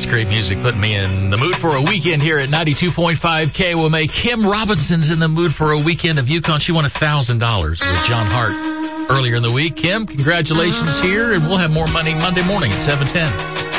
great music, putting me in the mood for a weekend here at 92.5 KOMA. Kim Robinson's in the mood for a weekend of Yukon. She won $1,000 with John Hart earlier in the week. Kim, congratulations here, and we'll have more money Monday morning at 7:10.